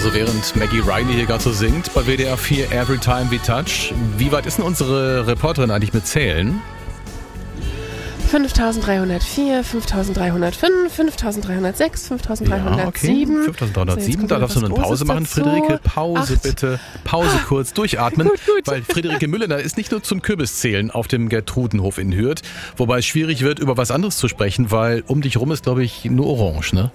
Also während Maggie Riley hier gerade so singt bei WDR 4 Every Time We Touch. Wie weit ist denn unsere Reporterin eigentlich mit Zählen? 5304, 5305, 5306, 5307. Ja, okay. 5307, da darfst du eine Pause machen, Friederike. Pause bitte. Pause kurz, durchatmen. Gut. Weil Friederike Müller ist nicht nur zum Kürbiszählen auf dem Gertrudenhof in Hürth, wobei es schwierig wird, über was anderes zu sprechen, weil um dich rum ist, glaube ich, nur Orange, ne?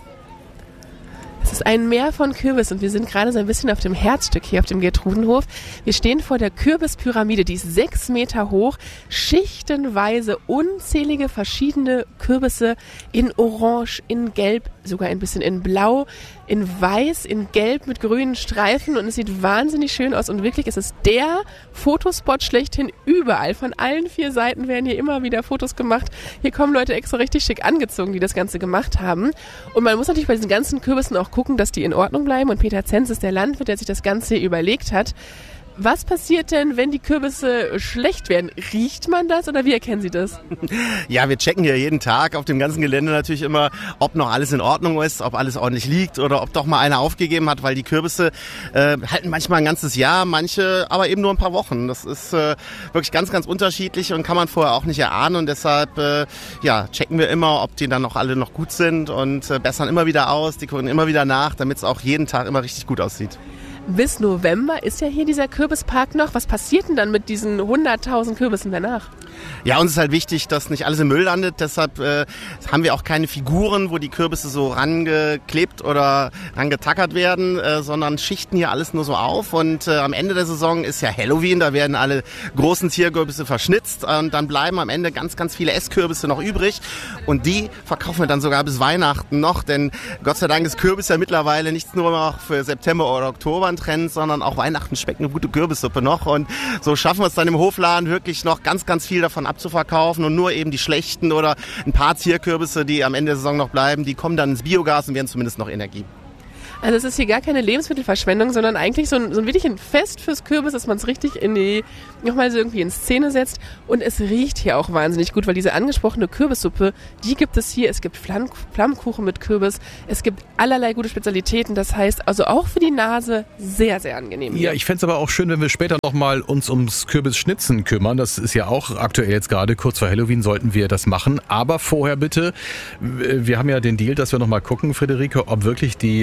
Es ist ein Meer von Kürbis und wir sind gerade so ein bisschen auf dem Herzstück hier auf dem Gertrudenhof. Wir stehen vor der Kürbispyramide, die ist 6 Meter hoch, schichtenweise unzählige verschiedene Kürbisse in Orange, in Gelb, sogar ein bisschen in Blau, in Weiß, in Gelb mit grünen Streifen und es sieht wahnsinnig schön aus und wirklich ist es der Fotospot schlechthin überall. Von allen 4 Seiten werden hier immer wieder Fotos gemacht. Hier kommen Leute extra richtig schick angezogen, die das Ganze gemacht haben. Und man muss natürlich bei diesen ganzen Kürbissen auch gucken, dass die in Ordnung bleiben. Und Peter Zenz ist der Landwirt, der sich das Ganze überlegt hat. Was passiert denn, wenn die Kürbisse schlecht werden? Riecht man das oder wie erkennen Sie das? Ja, wir checken hier jeden Tag auf dem ganzen Gelände natürlich immer, ob noch alles in Ordnung ist, ob alles ordentlich liegt oder ob doch mal einer aufgegeben hat, weil die Kürbisse halten manchmal ein ganzes Jahr, manche aber eben nur ein paar Wochen. Das ist wirklich ganz, ganz unterschiedlich und kann man vorher auch nicht erahnen und deshalb checken wir immer, ob die dann noch alle noch gut sind und bessern immer wieder aus, die gucken immer wieder nach, damit es auch jeden Tag immer richtig gut aussieht. Bis November ist ja hier dieser Kürbispark noch. Was passiert denn dann mit diesen 100.000 Kürbissen danach? Ja, uns ist halt wichtig, dass nicht alles im Müll landet. Deshalb haben wir auch keine Figuren, wo die Kürbisse so rangeklebt oder rangetackert werden, sondern schichten hier alles nur so auf. Und am Ende der Saison ist ja Halloween, da werden alle großen Zierkürbisse verschnitzt. Und dann bleiben am Ende ganz, ganz viele Esskürbisse noch übrig. Und die verkaufen wir dann sogar bis Weihnachten noch. Denn Gott sei Dank ist Kürbis ja mittlerweile nicht nur noch für September oder Oktober ein Trend, sondern auch Weihnachten schmeckt eine gute Kürbissuppe noch. Und so schaffen wir es dann im Hofladen wirklich noch ganz, ganz viel davon abzuverkaufen und nur eben die schlechten oder ein paar Zierkürbisse, die am Ende der Saison noch bleiben, die kommen dann ins Biogas und werden zumindest noch Energie. Also es ist hier gar keine Lebensmittelverschwendung, sondern eigentlich so ein wirklich ein Fest fürs Kürbis, dass man es richtig nochmal so irgendwie in Szene setzt. Und es riecht hier auch wahnsinnig gut, weil diese angesprochene Kürbissuppe, die gibt es hier. Es gibt Flammkuchen mit Kürbis, es gibt allerlei gute Spezialitäten. Das heißt also auch für die Nase sehr, sehr angenehm. Ja, ich fände es aber auch schön, wenn wir später nochmal uns ums Kürbisschnitzen kümmern. Das ist ja auch aktuell jetzt gerade, kurz vor Halloween sollten wir das machen. Aber vorher bitte, wir haben ja den Deal, dass wir nochmal gucken, Friederike, ob wirklich die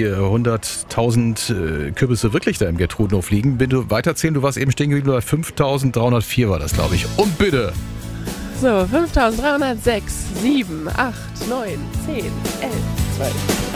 100.000 Kürbisse wirklich da im Gertrudenhof liegen. Bitte weiterzählen, du warst eben stehen geblieben, 5.304 war das, glaube ich. Und bitte! So, 5.306, 7, 8, 9, 10, 11, 12, 13.